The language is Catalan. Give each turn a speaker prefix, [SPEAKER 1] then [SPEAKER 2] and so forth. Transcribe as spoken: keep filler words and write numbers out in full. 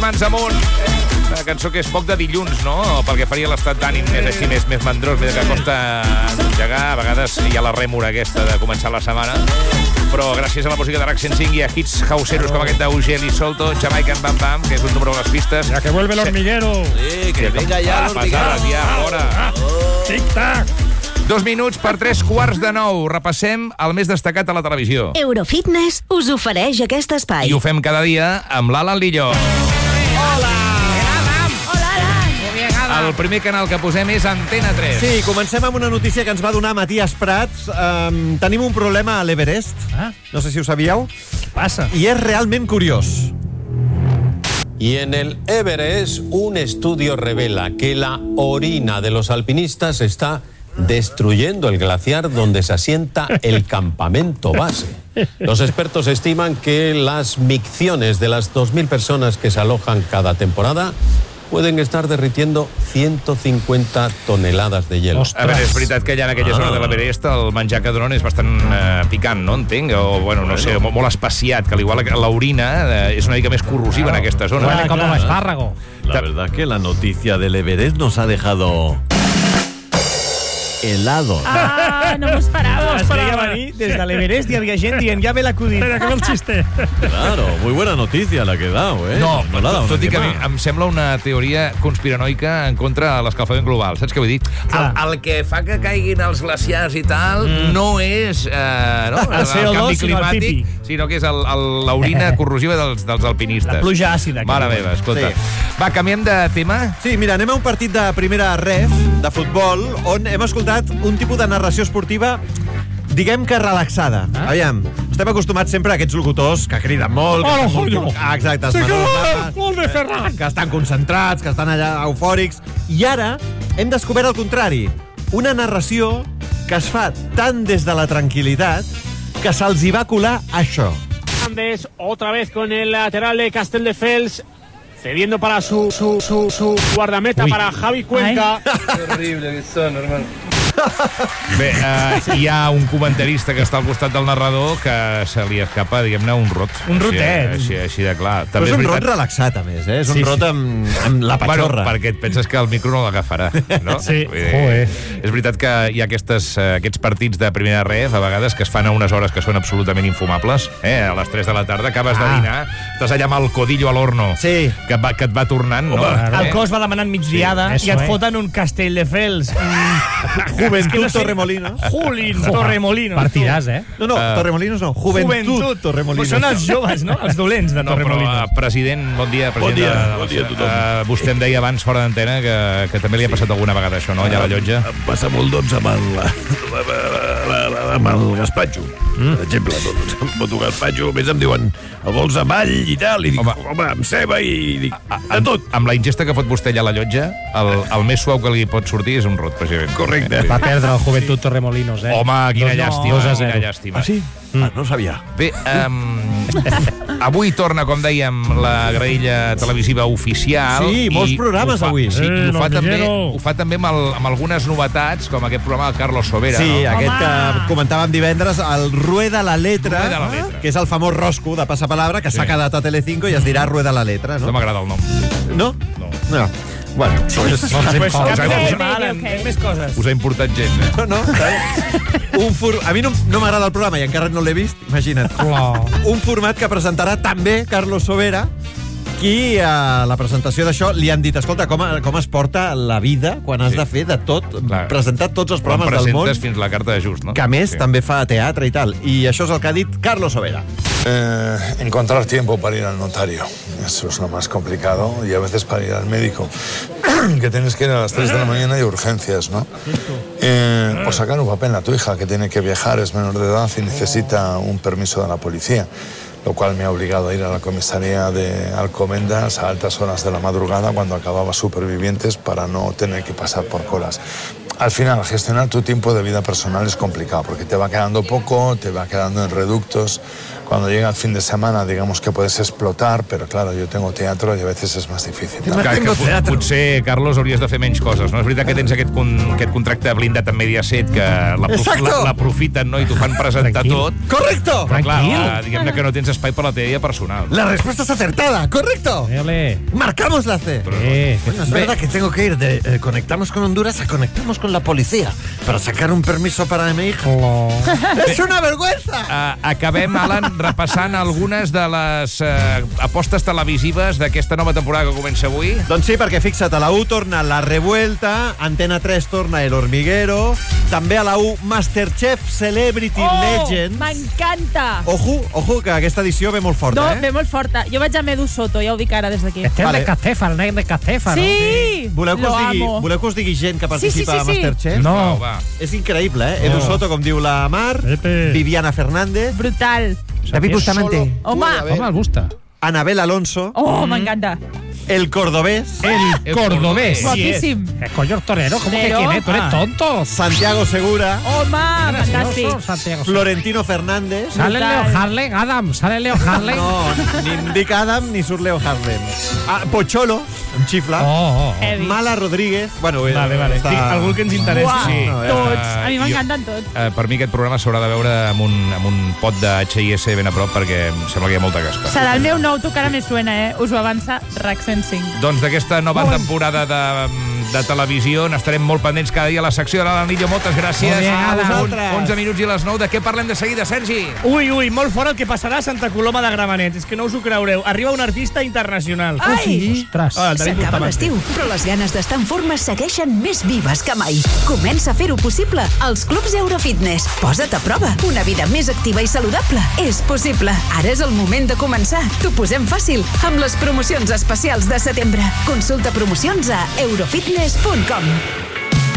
[SPEAKER 1] mans amunt. Una cançó que és poc de dilluns, no? Pel que faria l'estat d'ànim més així, més, més mandrós, més que costa engegar. A vegades hi ha la rèmora aquesta de començar la setmana. Però gràcies a la música d'Arac cent cinc i a hits hauseros com aquest d'Eugeli Solto, Jamaican Bam Bam, que és un número de les pistes.
[SPEAKER 2] Ja que vuelve el hormiguero.
[SPEAKER 3] Sí, que venga ya el hormiguero.
[SPEAKER 1] Ja, fora.
[SPEAKER 2] Tic-tac.
[SPEAKER 1] Dos minuts per tres quarts de nou. Repassem el més destacat a la televisió.
[SPEAKER 4] Eurofitness us ofereix aquest espai.
[SPEAKER 1] I ho fem cada dia amb l'Alan Lillo.
[SPEAKER 5] Hola!
[SPEAKER 1] El primer canal que posem és Antena tres.
[SPEAKER 3] Sí, comencem amb una notícia que ens va donar Matías Prats. Um, tenim un problema a l'Everest.
[SPEAKER 2] Ah.
[SPEAKER 3] No sé si ho sabíeu.
[SPEAKER 2] Passa.
[SPEAKER 3] I és realment curiós.
[SPEAKER 6] Y en el Everest, un estudio revela que la orina de los alpinistas está destruyendo el glaciar donde se asienta el campamento base. Los expertos estiman que las micciones de las dos mil personas que se alojan cada temporada pueden estar derritiendo ciento cincuenta toneladas de hielo.
[SPEAKER 1] A veure, és veritat que allà en aquella zona de l'Everest el menjar que donen és bastant eh, picant, no entenc? O, bueno, no sé, molt, molt espaciat, que al igual que l'orina eh, és una mica més corrosiva en aquesta zona.
[SPEAKER 2] Huele como a espárrago.
[SPEAKER 7] La verdad que la noticia del Everest nos ha dejado helado.
[SPEAKER 5] Ah, no m'ho esperava.
[SPEAKER 8] Es veia venir des de l'Everest, hi havia gent dient, ja ve l'acudit.
[SPEAKER 2] Espera, que ve el xiste.
[SPEAKER 7] Claro, muy buena noticia la que he dado, ¿eh?
[SPEAKER 1] No,
[SPEAKER 7] no l'ha dado
[SPEAKER 1] tot i que a mi
[SPEAKER 7] nadie más.
[SPEAKER 1] em sembla una teoria conspiranoica en contra de l'escalfament global. Saps què vull dir? El, el que fa que caiguin els glaciars i tal mm. no és eh, no,
[SPEAKER 8] El C O dos,
[SPEAKER 1] canvi
[SPEAKER 8] sinó el
[SPEAKER 1] climàtic,
[SPEAKER 8] pipi.
[SPEAKER 1] sinó que és l'orina corrosiva dels, dels alpinistes.
[SPEAKER 8] La pluja àcida.
[SPEAKER 1] Mare meva, escolta.
[SPEAKER 3] Sí.
[SPEAKER 1] Va, canviem de tema?
[SPEAKER 3] Sí, mira, anem a un partit de primera ref, de futbol, on hem escoltat un tipus de narració esportiva, diguem que relaxada. Ah? Aviam, estem acostumats sempre a aquests locutors que criden molt, que,
[SPEAKER 2] Hola,
[SPEAKER 3] estan,
[SPEAKER 2] Julio.
[SPEAKER 3] molt, ah, exacte, es
[SPEAKER 2] Sí,
[SPEAKER 3] manen les
[SPEAKER 2] que-
[SPEAKER 3] mans,
[SPEAKER 2] gol de Ferran.
[SPEAKER 3] que estan concentrats, que estan allà eufòrics. I ara hem descobert el contrari. Una narració que es fa tant des de la tranquil·litat que se'ls hi va colar això.
[SPEAKER 9] Hernández, otra vez con el lateral de Castelldefels, cediendo para su, su, su, su guardameta,
[SPEAKER 2] Uy.
[SPEAKER 9] para Javi Cuenca.
[SPEAKER 1] Bé, uh, hi ha un comentarista que està al costat del narrador que se li escapa, diguem-ne, un rot.
[SPEAKER 8] Un rotet.
[SPEAKER 1] Així, així, així de clar.
[SPEAKER 3] Però és un rot relaxat, a més, eh? És un
[SPEAKER 8] Sí, sí.
[SPEAKER 3] rot amb, amb la patxorra.
[SPEAKER 1] Bueno, perquè et penses que el micro no l'agafarà, no?
[SPEAKER 2] Sí.
[SPEAKER 1] Vull dir,
[SPEAKER 2] Joder.
[SPEAKER 1] és veritat que hi ha aquestes, eh, aquests partits de primera ref, a vegades, que es fan a unes hores que són absolutament infumables. Eh? A les tres de la tarda acabes
[SPEAKER 3] Ah.
[SPEAKER 1] de dinar, estàs allà amb el codillo a l'horno,
[SPEAKER 3] Sí.
[SPEAKER 1] que, et va, que et va tornant, no?
[SPEAKER 8] El cos va demanant migdiada
[SPEAKER 2] Sí,
[SPEAKER 8] i et
[SPEAKER 2] eso, eh.
[SPEAKER 8] foten un Castelldefels. Mm,
[SPEAKER 3] Juventud
[SPEAKER 8] no sé.
[SPEAKER 3] Torremolinos.
[SPEAKER 8] Julin Torremolinos.
[SPEAKER 2] Partidàs, eh?
[SPEAKER 3] No, no,
[SPEAKER 1] Uh,
[SPEAKER 3] Torremolinos no. Juventud,
[SPEAKER 8] Joventut.
[SPEAKER 3] Torremolinos.
[SPEAKER 8] Pues són els joves, no? Els dolents de
[SPEAKER 1] No, però,
[SPEAKER 8] Torremolinos.
[SPEAKER 1] uh, president, bon dia. President
[SPEAKER 7] Bon dia,
[SPEAKER 1] de, de,
[SPEAKER 7] bon dia a tothom.
[SPEAKER 1] Uh, vostè em deia abans, fora d'antena, que, que també li ha passat alguna vegada això, no? Allà a la llotja.
[SPEAKER 7] Em passa molt, doncs, amb el, amb el gaspatxo. Mm. Per exemple, doncs, em foto gaspatxo, a més em diuen, el vols amb all i tal, i dic,
[SPEAKER 1] Home.
[SPEAKER 7] home, amb ceba, i dic, de tot.
[SPEAKER 1] Amb la ingesta que fot vostè allà a la llotja, el, el més suau que li pot sortir és un rot, president.
[SPEAKER 7] Correcte.
[SPEAKER 2] Va perdre el Juventud Torremolinos, eh?
[SPEAKER 1] Home, quina
[SPEAKER 2] Dos-
[SPEAKER 1] llàstima,
[SPEAKER 2] dos a
[SPEAKER 1] quina
[SPEAKER 2] zero.
[SPEAKER 1] llàstima.
[SPEAKER 7] Ah, sí? Mm. Ah, no ho sabia.
[SPEAKER 1] Bé, um, avui torna, com dèiem, la graella televisiva oficial.
[SPEAKER 3] Sí, molts
[SPEAKER 1] i
[SPEAKER 3] programes
[SPEAKER 1] ho fa,
[SPEAKER 3] avui.
[SPEAKER 1] Sí,
[SPEAKER 2] Eh,
[SPEAKER 1] i ho fa, també,
[SPEAKER 2] l'hormiguero.
[SPEAKER 1] ho fa també amb, el, amb algunes novetats, com aquest programa del Carlos Sobera.
[SPEAKER 3] Sí,
[SPEAKER 1] no?
[SPEAKER 3] aquest que comentàvem divendres, el Rueda la Letra,
[SPEAKER 1] Rueda la Letra.
[SPEAKER 3] que és el famós rosco de Passapalabra, que s'ha quedat a Telecinco i es dirà Rueda la Letra,
[SPEAKER 1] No
[SPEAKER 3] no?
[SPEAKER 1] m'agrada el nom.
[SPEAKER 3] No?
[SPEAKER 1] No.
[SPEAKER 3] No. Bueno, pues,
[SPEAKER 8] Pues,
[SPEAKER 1] us ha-
[SPEAKER 8] canviem,
[SPEAKER 1] us
[SPEAKER 5] ha-
[SPEAKER 8] Alan,
[SPEAKER 5] ok.
[SPEAKER 8] fem més coses.
[SPEAKER 1] Us ha importat gent, eh?
[SPEAKER 3] no, no, un for... A mi no, no m'agrada el programa i encara no l'he vist, imagina't.
[SPEAKER 2] Oh.
[SPEAKER 3] Un format que presentarà també Carlos Sobera, qui a la presentació d'això li han dit, escolta, com, com es porta la vida quan has
[SPEAKER 1] Sí.
[SPEAKER 3] de fer de tot,
[SPEAKER 1] Clar.
[SPEAKER 3] presentar tots els
[SPEAKER 1] Quan
[SPEAKER 3] programes del món,
[SPEAKER 1] presentes fins la carta de just, no?
[SPEAKER 3] que a més
[SPEAKER 1] Sí.
[SPEAKER 3] també fa teatre i tal. I això és el que ha dit Carlos Sobera.
[SPEAKER 10] Eh, encontrar tiempo para ir al notario. Eso es lo más complicado. Y a veces para ir al médico. Que tienes que ir a las tres de la mañana y urgencias, ¿no? Eh, o sacar un papel a tu hija que tiene que viajar, es menor de edad y necesita un permiso de la policía. Lo cual me ha obligado a ir a la comisaría de Alcobendas a altas horas de la madrugada cuando acababa Supervivientes para no tener que pasar por colas. Al final, gestionar tu tiempo de vida personal es complicado porque te va quedando poco, te va quedando en reductos. cuando llega el fin de semana, digamos que puedes explotar, pero claro, yo tengo teatro y a veces es más difícil.
[SPEAKER 1] Que, que pot- potser, Carlos, hauries de fer menys coses, no? És veritat que tens aquest, con, aquest contracte blindat amb Mediaset que l'aprofiten, no? I t'ho fan presentar
[SPEAKER 3] Tranquil.
[SPEAKER 1] tot.
[SPEAKER 3] Correcto.
[SPEAKER 1] Però clar, la, diguem-ne que no tens espai per la teva vida personal.
[SPEAKER 3] La respuesta es acertada, correcto.
[SPEAKER 2] Dale.
[SPEAKER 3] Marcamos la C.
[SPEAKER 2] Eh,
[SPEAKER 3] Bueno, es verdad que tengo que ir de eh, conectamos con Honduras a conectamos con la policía para sacar un permiso para mi hija.
[SPEAKER 2] Oh.
[SPEAKER 3] ¡Es una vergüenza!
[SPEAKER 1] Uh, acabem, Alan, repassant algunes de les uh, apostes televisives d'aquesta nova temporada que comença avui.
[SPEAKER 3] Doncs sí, perquè fixa't, a la u torna La Revuelta, Antena tres torna El Hormiguero, també a la u Masterchef Celebrity
[SPEAKER 5] Oh,
[SPEAKER 3] Legends.
[SPEAKER 5] m'encanta!
[SPEAKER 3] Ojo, ojo, que aquesta edició ve molt forta,
[SPEAKER 5] No,
[SPEAKER 3] eh?
[SPEAKER 5] ve molt forta. Jo vaig a Medu Soto, ja ho dic ara des d'aquí.
[SPEAKER 2] Este
[SPEAKER 3] Vale.
[SPEAKER 2] es de Castefa, el nen de Castefa,
[SPEAKER 5] Sí!
[SPEAKER 3] Voleu que,
[SPEAKER 5] Lo
[SPEAKER 3] us digui,
[SPEAKER 5] amo.
[SPEAKER 3] voleu que us digui gent que
[SPEAKER 5] Sí, sí,
[SPEAKER 3] participa
[SPEAKER 5] sí,
[SPEAKER 3] a
[SPEAKER 5] sí.
[SPEAKER 3] Masterchef?
[SPEAKER 2] No.
[SPEAKER 1] Sisplau, va.
[SPEAKER 3] És increïble, eh? Edu
[SPEAKER 2] No.
[SPEAKER 3] Soto, com diu la Mar,
[SPEAKER 2] Epe.
[SPEAKER 3] Viviana Fernández,
[SPEAKER 5] Brutal.
[SPEAKER 3] David Bustamante,
[SPEAKER 5] Home!
[SPEAKER 2] no? Home, el gusta.
[SPEAKER 3] Anabel Alonso,
[SPEAKER 5] Oh, m'encanta.
[SPEAKER 3] El Cordobés,
[SPEAKER 2] El,
[SPEAKER 1] El
[SPEAKER 2] cordobés.
[SPEAKER 1] cordobés.
[SPEAKER 5] Guapíssim.
[SPEAKER 2] Es coño torero, ¿cómo que
[SPEAKER 5] Pero-
[SPEAKER 2] quién es? ¿Tú eres
[SPEAKER 8] Ah.
[SPEAKER 2] tonto?
[SPEAKER 3] Santiago Segura,
[SPEAKER 5] Home, fantàstic.
[SPEAKER 2] Gracioso, Santiago.
[SPEAKER 3] Florentino Fernández.
[SPEAKER 2] Sale
[SPEAKER 5] Brutal.
[SPEAKER 2] Leo Harlem, Adam, sale Leo Harlem.
[SPEAKER 3] No, ni em dic Adam ni surt Leo Harlem. Ah, Pocholo, em xifla.
[SPEAKER 2] Oh, oh, oh.
[SPEAKER 5] Heavy.
[SPEAKER 3] Mala Rodríguez. Bueno,
[SPEAKER 8] Vale, vale.
[SPEAKER 3] està-
[SPEAKER 8] Sí, algú que ens interessi.
[SPEAKER 5] Uau,
[SPEAKER 8] Sí.
[SPEAKER 3] No, eh,
[SPEAKER 5] tots. A mi
[SPEAKER 1] jo-
[SPEAKER 5] m'encanten tots.
[SPEAKER 1] Uh, per mi aquest programa s'haurà de veure amb un, amb un pot de H I S ben a prop perquè em sembla que hi ha molta caspa.
[SPEAKER 5] Serà el meu nou, tu que ara me suena, eh? Us ho avança RAC cent cinc.
[SPEAKER 1] Doncs d'aquesta nova temporada de, de televisió n'estarem molt pendents cada dia a la secció de l'Alan Lillo. Moltes gràcies.
[SPEAKER 2] Molt bé,
[SPEAKER 1] A
[SPEAKER 2] Adam.
[SPEAKER 1] vosaltres. onze minuts i les nou. De què parlem de seguida, Sergi?
[SPEAKER 8] Ui, ui, molt fort el que passarà a Santa Coloma de Gramenet. És que no us ho creureu. Arriba un artista internacional.
[SPEAKER 5] Ai!
[SPEAKER 2] Ostras.
[SPEAKER 8] Ah, el David
[SPEAKER 4] S'acaba
[SPEAKER 8] Bustamante.
[SPEAKER 4] l'estiu, però les ganes d'estar en forma segueixen més vives que mai. Comença a fer-ho possible als clubs Eurofitness. Posa't a prova. Una vida més activa i saludable és possible. Ara és el moment de començar. T'ho posem fàcil amb les promocions especials de setembre. Consulta promocions a eurofitness punt com.